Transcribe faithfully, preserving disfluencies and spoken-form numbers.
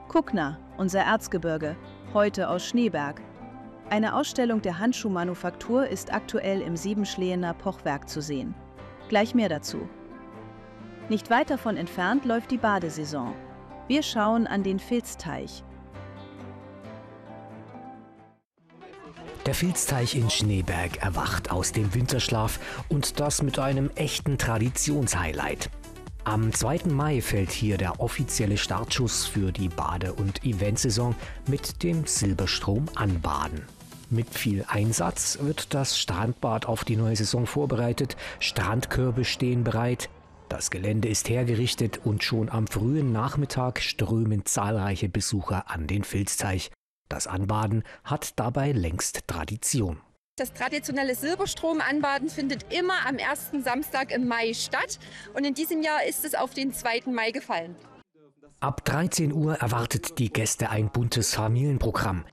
Kuckner, unser Erzgebirge, heute aus Schneeberg. Eine Ausstellung der Handschuhmanufaktur ist aktuell im Siebenschlehener Pochwerk zu sehen. Gleich mehr dazu. Nicht weit davon entfernt läuft die Badesaison. Wir schauen an den Filzteich. Der Filzteich in Schneeberg erwacht aus dem Winterschlaf und das mit einem echten Traditionshighlight. Am zweiten Mai fällt hier der offizielle Startschuss für die Bade- und Eventsaison mit dem Silberstrom Anbaden. Mit viel Einsatz wird das Strandbad auf die neue Saison vorbereitet, Strandkörbe stehen bereit, das Gelände ist hergerichtet und schon am frühen Nachmittag strömen zahlreiche Besucher an den Filzteich. Das Anbaden hat dabei längst Tradition. Das traditionelle Silberstromanbaden findet immer am ersten Samstag im Mai statt und in diesem Jahr ist es auf den zweiten Mai gefallen. Ab dreizehn Uhr erwartet die Gäste ein buntes Familienprogramm.